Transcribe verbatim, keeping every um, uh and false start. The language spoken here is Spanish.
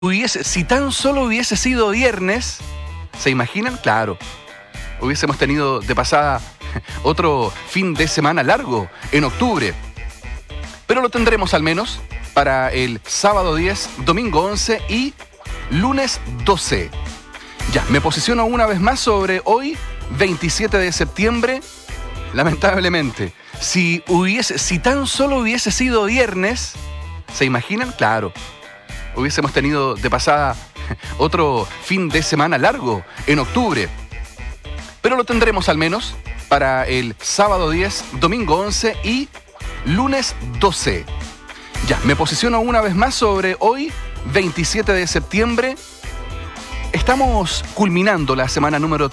Hubiese, si tan solo hubiese sido viernes, ¿se imaginan? Claro, hubiésemos tenido de pasada otro fin de semana largo en octubre. Pero lo tendremos al menos para el sábado diez, domingo once y lunes doce. Ya, me posiciono una vez más sobre hoy, veintisiete de septiembre. Lamentablemente, si hubiese, si tan solo hubiese sido viernes, ¿se imaginan? Claro, hubiésemos tenido de pasada otro fin de semana largo en octubre. Pero lo tendremos al menos para el sábado diez, domingo once y lunes doce. Ya, me posiciono una vez más sobre hoy, veintisiete de septiembre. Estamos culminando la semana número